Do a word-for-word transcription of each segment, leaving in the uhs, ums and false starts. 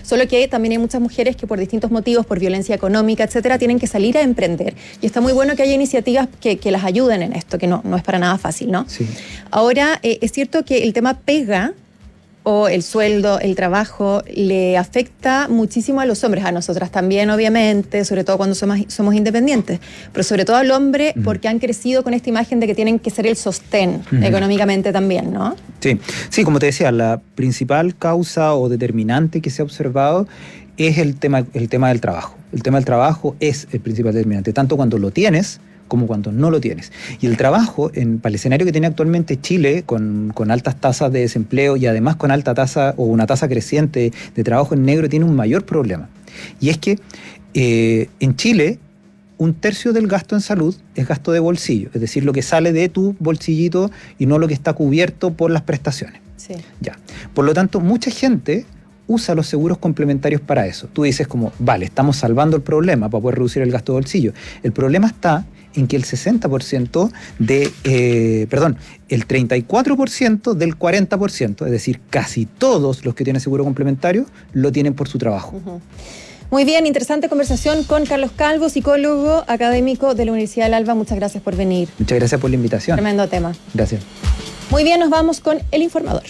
Solo que también hay muchas mujeres que por distintos motivos, por violencia económica, etcétera, tienen que salir a emprender. Y está muy bueno que haya iniciativas que, que las ayuden en esto, que no, no es para nada fácil, ¿no? Sí. Ahora, eh, es cierto que el tema pega, o el sueldo, el trabajo, le afecta muchísimo a los hombres, a nosotras también, obviamente, sobre todo cuando somos, somos independientes, pero sobre todo al hombre, uh-huh. porque han crecido con esta imagen de que tienen que ser el sostén uh-huh. económicamente también, ¿no? Sí, sí, como te decía, la principal causa o determinante que se ha observado es el tema, el tema del trabajo. El tema del trabajo es el principal determinante, tanto cuando lo tienes como cuando no lo tienes. Y el trabajo, en, para el escenario que tiene actualmente Chile, con, con altas tasas de desempleo y además con alta tasa o una tasa creciente de trabajo en negro, tiene un mayor problema. Y es que eh, en Chile, un tercio del gasto en salud es gasto de bolsillo, es decir, lo que sale de tu bolsillito y no lo que está cubierto por las prestaciones. Sí. Ya. Por lo tanto, mucha gente usa los seguros complementarios para eso. Tú dices como, vale, estamos salvando el problema para poder reducir el gasto de bolsillo. El problema está en que el sesenta por ciento de, eh, perdón, el treinta y cuatro por ciento del cuarenta por ciento, es decir, casi todos los que tienen seguro complementario lo tienen por su trabajo. Uh-huh. Muy bien, interesante conversación con Carlos Calvo, psicólogo académico de la Universidad del Alba. Muchas gracias por venir. Muchas gracias por la invitación. Tremendo tema. Gracias. Muy bien, nos vamos con El Informador.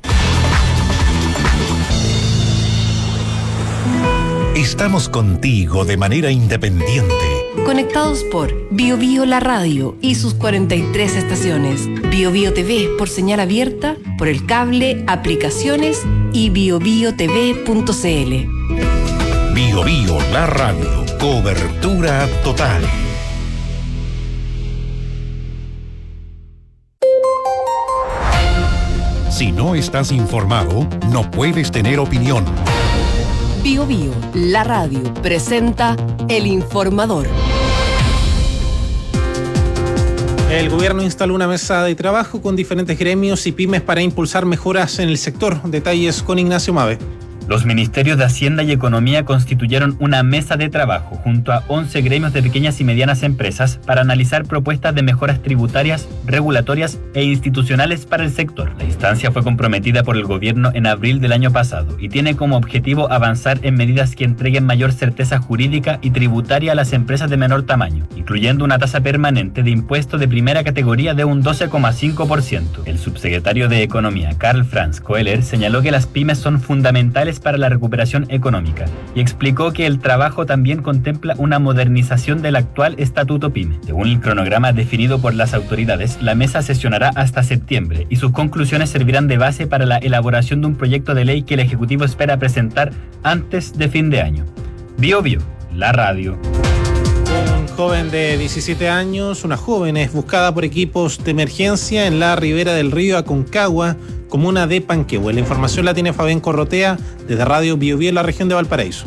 Estamos contigo de manera independiente. Conectados por Bio Bio La Radio y sus cuarenta y tres estaciones. Bio Bio T V por señal abierta, por el cable, aplicaciones y bio bio t v punto c l. Bio Bio La Radio. Cobertura total. Si no estás informado, no puedes tener opinión. Bio Bio, la radio, presenta El Informador. El gobierno instaló una mesa de trabajo con diferentes gremios y pymes para impulsar mejoras en el sector. Detalles con Ignacio Mave. Los ministerios de Hacienda y Economía constituyeron una mesa de trabajo junto a once gremios de pequeñas y medianas empresas para analizar propuestas de mejoras tributarias, regulatorias e institucionales para el sector. La instancia fue comprometida por el gobierno en abril del año pasado y tiene como objetivo avanzar en medidas que entreguen mayor certeza jurídica y tributaria a las empresas de menor tamaño, incluyendo una tasa permanente de impuesto de primera categoría de un doce coma cinco por ciento. El subsecretario de Economía, Karl Franz Koehler, señaló que las pymes son fundamentales para la recuperación económica y explicó que el trabajo también contempla una modernización del actual estatuto pyme. Según el cronograma definido por las autoridades, la mesa sesionará hasta septiembre y sus conclusiones servirán de base para la elaboración de un proyecto de ley que el Ejecutivo espera presentar antes de fin de año. Bio Bio, la radio. Un joven de diecisiete años, una joven es buscada por equipos de emergencia en la ribera del río Aconcagua, comuna de Panquehue. La información la tiene Fabián Corrotea desde Radio Bio Bio en la región de Valparaíso.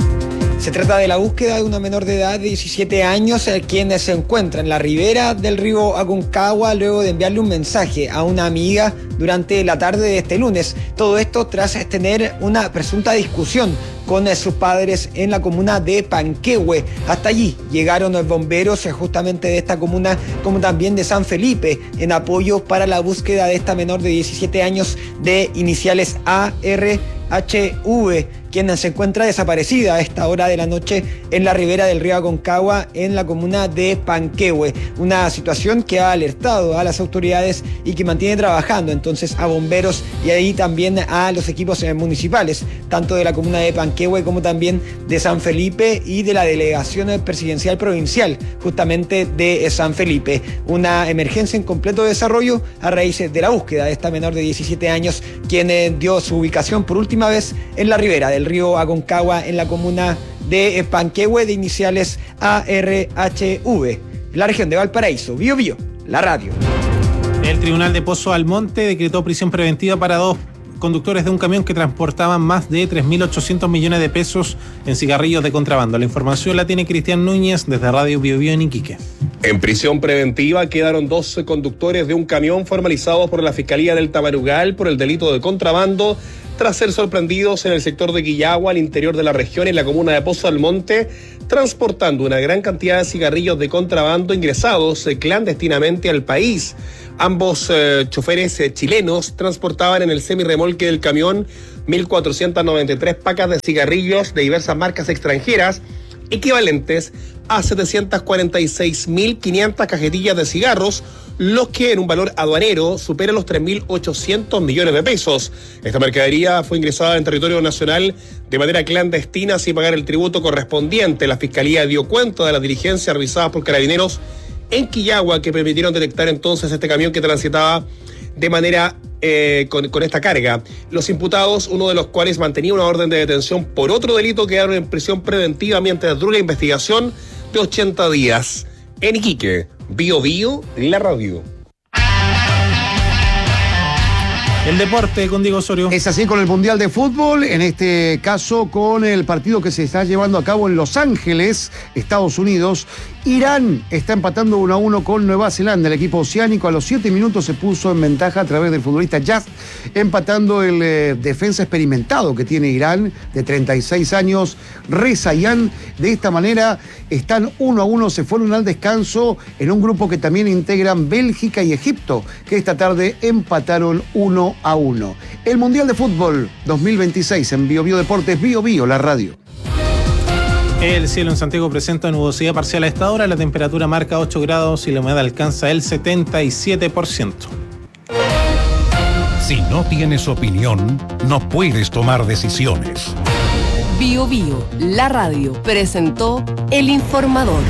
Se trata de la búsqueda de una menor de edad de diecisiete años, quien se encuentra en la ribera del río Aconcagua luego de enviarle un mensaje a una amiga durante la tarde de este lunes. Todo esto tras tener una presunta discusión con sus padres en la comuna de Panquehue. Hasta allí llegaron los bomberos justamente de esta comuna, como también de San Felipe, en apoyo para la búsqueda de esta menor de diecisiete años de iniciales A R H V, quien se encuentra desaparecida a esta hora de la noche en la ribera del río Aconcagua, en la comuna de Panquehue. Una situación que ha alertado a las autoridades y que mantiene trabajando entonces a bomberos y ahí también a los equipos municipales, tanto de la comuna de Panquehue como también de San Felipe y de la delegación presidencial provincial, justamente de San Felipe. Una emergencia en completo desarrollo a raíz de la búsqueda de esta menor de diecisiete años, quien dio su ubicación por última vez en la ribera del río Aconcagua, en la comuna de Panquehue, de iniciales A R H V, la región de Valparaíso. Bio Bio, la radio. El Tribunal de Pozo Almonte decretó prisión preventiva para dos conductores de un camión que transportaban más de tres mil ochocientos millones de pesos en cigarrillos de contrabando. La información la tiene Cristian Núñez desde Radio Bio Bio en Iquique. En prisión preventiva quedaron dos conductores de un camión formalizados por la Fiscalía del Tamarugal por el delito de contrabando, tras ser sorprendidos en el sector de Quillagua, al interior de la región, en la comuna de Pozo Almonte, transportando una gran cantidad de cigarrillos de contrabando ingresados eh, clandestinamente al país. Ambos eh, choferes eh, chilenos transportaban en el semirremolque del camión mil cuatrocientas noventa y tres pacas de cigarrillos de diversas marcas extranjeras, equivalentes a setecientas cuarenta y seis mil quinientas cajetillas de cigarros, los que en un valor aduanero superan los tres mil ochocientos millones de pesos. Esta mercadería fue ingresada en territorio nacional de manera clandestina sin pagar el tributo correspondiente. La Fiscalía dio cuenta de las diligencias realizadas por Carabineros en Quillagua, que permitieron detectar entonces este camión que transitaba de manera eh, con, con esta carga. Los imputados, uno de los cuales mantenía una orden de detención por otro delito, quedaron en prisión preventiva mientras dura la investigación de ochenta días. En Iquique, Bio Bio, la radio. El deporte con Diego Osorio. Es así con el Mundial de Fútbol, en este caso con el partido que se está llevando a cabo en Los Ángeles, Estados Unidos. Irán está empatando uno a uno con Nueva Zelanda. El equipo oceánico a los siete minutos se puso en ventaja a través del futbolista Jazz, empatando el eh, defensa experimentado que tiene Irán, de treinta y seis años, Rezaian. De esta manera están uno a uno, se fueron al descanso en un grupo que también integran Bélgica y Egipto, que esta tarde empataron uno a uno. El Mundial de Fútbol dos mil veintiséis en Bio Bio Deportes, Bio Bio, la radio. El cielo en Santiago presenta nubosidad parcial a esta hora, la temperatura marca ocho grados y la humedad alcanza el setenta y siete por ciento. Si no tienes opinión, no puedes tomar decisiones. Bio Bio, la radio, presentó El Informador.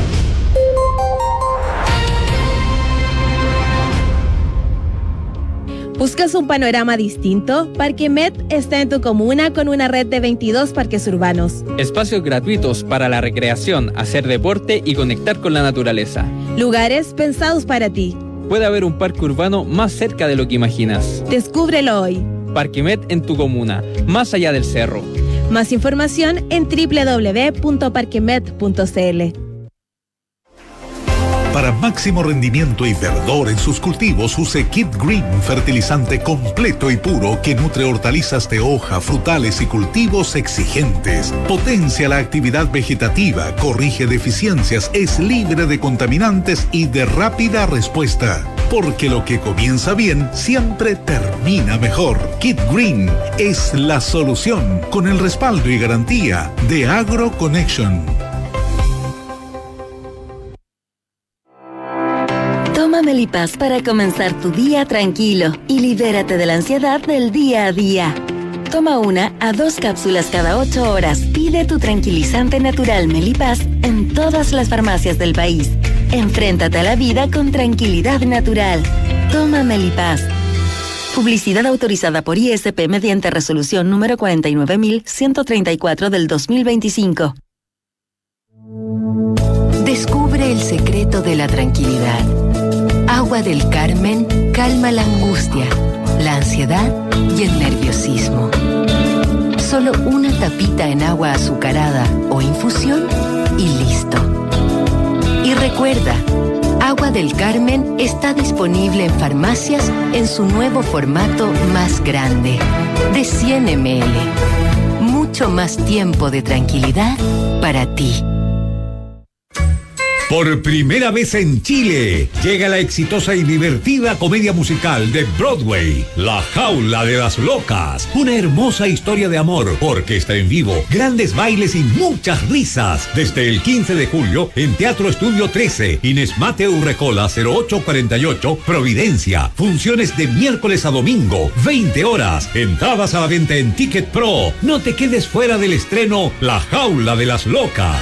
¿Buscas un panorama distinto? Parquemet está en tu comuna con una red de veintidós parques urbanos. Espacios gratuitos para la recreación, hacer deporte y conectar con la naturaleza. Lugares pensados para ti. Puede haber un parque urbano más cerca de lo que imaginas. Descúbrelo hoy. Parquemet en tu comuna, más allá del cerro. Más información en doble u doble u doble u punto parquemet punto c l. Para máximo rendimiento y verdor en sus cultivos, use Kid Green, fertilizante completo y puro que nutre hortalizas de hoja, frutales y cultivos exigentes. Potencia la actividad vegetativa, corrige deficiencias, es libre de contaminantes y de rápida respuesta. Porque lo que comienza bien siempre termina mejor. Kid Green es la solución, con el respaldo y garantía de AgroConnection. Toma Melipaz para comenzar tu día tranquilo y libérate de la ansiedad del día a día. Toma una a dos cápsulas cada ocho horas. Pide tu tranquilizante natural Melipaz en todas las farmacias del país. Enfréntate a la vida con tranquilidad natural. Toma Melipaz. Publicidad autorizada por I S P mediante resolución número cuarenta y nueve mil ciento treinta y cuatro del dos mil veinticinco. Descubre el secreto de la tranquilidad. Agua del Carmen calma la angustia, la ansiedad y el nerviosismo. Solo una tapita en agua azucarada o infusión y listo. Y recuerda, Agua del Carmen está disponible en farmacias en su nuevo formato más grande, de cien mililitros. Mucho más tiempo de tranquilidad para ti. Por primera vez en Chile, llega la exitosa y divertida comedia musical de Broadway, La Jaula de las Locas. Una hermosa historia de amor, orquesta en vivo, grandes bailes y muchas risas. Desde el quince de julio, en Teatro Estudio trece, Inés Mate Urrecola cero ocho cuarenta y ocho, Providencia. Funciones de miércoles a domingo, veinte horas. Entradas a la venta en Ticket Pro. No te quedes fuera del estreno La Jaula de las Locas.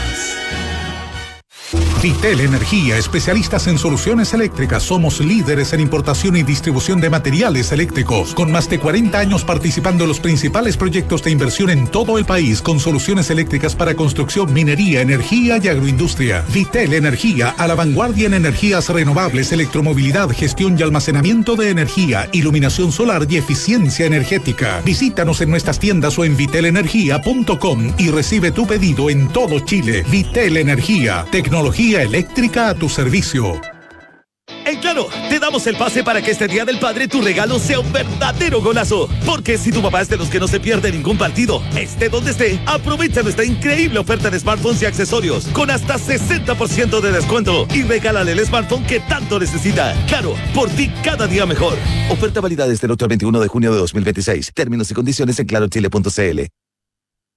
Vitel Energía, especialistas en soluciones eléctricas. Somos líderes en importación y distribución de materiales eléctricos, con más de cuarenta años participando en los principales proyectos de inversión en todo el país, con soluciones eléctricas para construcción, minería, energía y agroindustria. Vitel Energía, a la vanguardia en energías renovables, electromovilidad, gestión y almacenamiento de energía, iluminación solar y eficiencia energética. Visítanos en nuestras tiendas o en vitel energía punto com y recibe tu pedido en todo Chile. Vitel Energía, tecnología eléctrica a tu servicio. En Claro, te damos el pase para que este Día del Padre tu regalo sea un verdadero golazo. Porque si tu papá es de los que no se pierde ningún partido, esté donde esté, aprovecha nuestra increíble oferta de smartphones y accesorios con hasta sesenta por ciento de descuento y regálale el smartphone que tanto necesita. Claro, por ti cada día mejor. Oferta válida desde el ocho al veintiuno de junio de dos mil veintiséis. Términos y condiciones en claro chile punto c l.